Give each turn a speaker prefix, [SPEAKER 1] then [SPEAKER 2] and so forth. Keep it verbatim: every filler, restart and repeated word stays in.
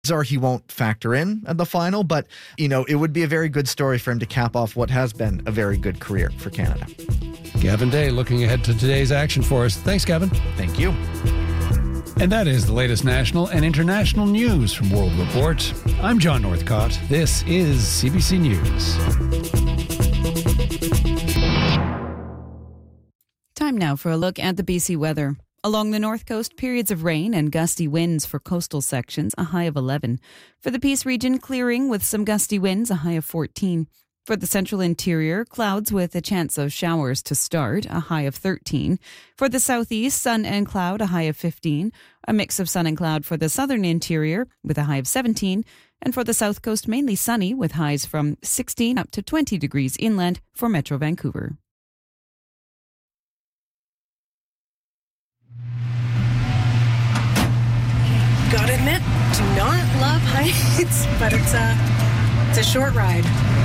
[SPEAKER 1] or he won't factor in at the final, but, you know, it would be a very good story for him to cap off what has been a very good career for Canada.
[SPEAKER 2] Gavin Day looking ahead to today's action for us. Thanks, Gavin.
[SPEAKER 1] Thank you.
[SPEAKER 2] And that is the latest national and international news from World Report. I'm John Northcott. This is C B C News.
[SPEAKER 3] Time now for a look at the B C weather. Along the north coast, periods of rain and gusty winds for coastal sections, a high of eleven. For the Peace region, clearing with some gusty winds, a high of fourteen. For the central interior, clouds with a chance of showers to start, a high of thirteen. For the southeast, sun and cloud, a high of fifteen. A mix of sun and cloud for the southern interior with a high of seventeen. And for the south coast, mainly sunny with highs from sixteen up to twenty degrees inland for Metro Vancouver.
[SPEAKER 4] Gotta admit, do not love heights, but it's a, it's a short ride.